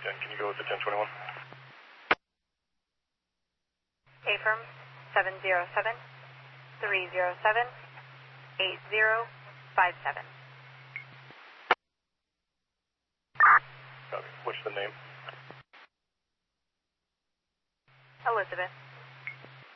10. Can you go with the 1021? Affirm 707-307-8057. Copy. What's the name? Elizabeth.